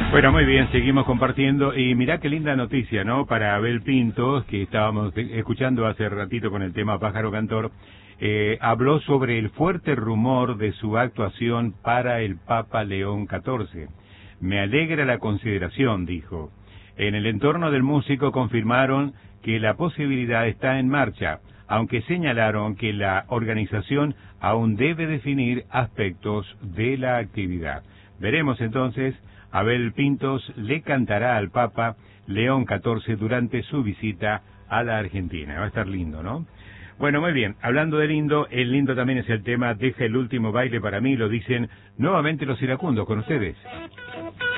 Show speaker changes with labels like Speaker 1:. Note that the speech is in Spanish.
Speaker 1: Bueno, muy bien, seguimos compartiendo y mirá qué linda noticia, ¿no? Para Abel Pintos, que estábamos escuchando hace ratito con el tema Pájaro Cantor, habló sobre el fuerte rumor de su actuación para el Papa León XIV. Me alegra la consideración, dijo. En el entorno del músico confirmaron que la posibilidad está en marcha, aunque señalaron que la organización aún debe definir aspectos de la actividad. Veremos entonces. Abel Pintos le cantará al Papa León XIV durante su visita a la Argentina. Va a estar lindo, ¿no? Bueno, muy bien. Hablando de lindo, el lindo también es el tema Deja el último baile para mí, lo dicen nuevamente los iracundos con ustedes.